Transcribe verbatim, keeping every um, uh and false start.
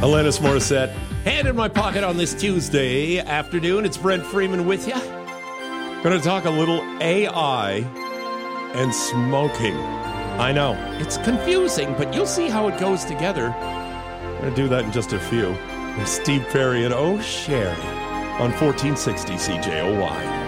Alanis Morissette, hand in my pocket on this Tuesday afternoon. It's Brent Freeman with you. Going to talk a little A I and smoking. I know, it's confusing, but you'll see how it goes together. I'm going to do that in just a few. There's Steve Perry and Oh Sherry on fourteen sixty C J O Y.